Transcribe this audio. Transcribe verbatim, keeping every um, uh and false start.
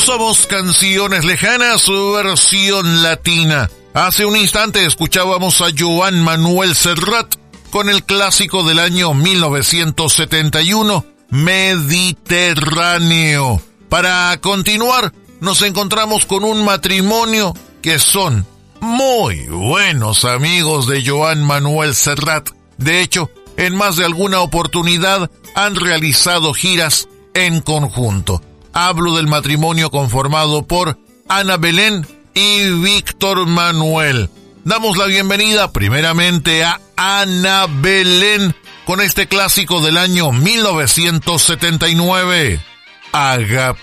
Somos Canciones Lejanas, su versión latina. Hace un instante escuchábamos a Joan Manuel Serrat con el clásico del año mil novecientos setenta y uno, Mediterráneo. Para continuar, nos encontramos con un matrimonio que son muy buenos amigos de Joan Manuel Serrat. De hecho, en más de alguna oportunidad han realizado giras en conjunto. Hablo del matrimonio conformado por Ana Belén y Víctor Manuel. Damos la bienvenida primeramente a Ana Belén con este clásico del año mil novecientos setenta y nueve, Agape.